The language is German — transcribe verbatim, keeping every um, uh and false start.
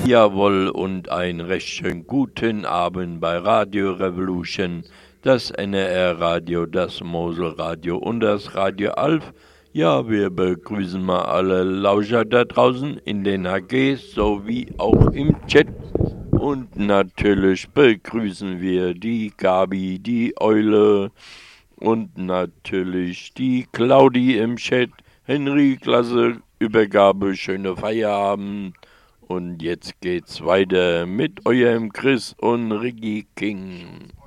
Jawohl, und einen recht schönen guten Abend bei Radio Revolution, das N R R-Radio, das Mosel-Radio und das Radio Alf. Ja, wir begrüßen mal alle Lauscher da draußen in den H Gs sowie auch im Chat. Und natürlich begrüßen wir die Gabi, die Eule und natürlich die Claudi im Chat. Henry, klasse Übergabe, schöne Feierabend. Und jetzt geht's weiter mit eurem Chris und Ricky King.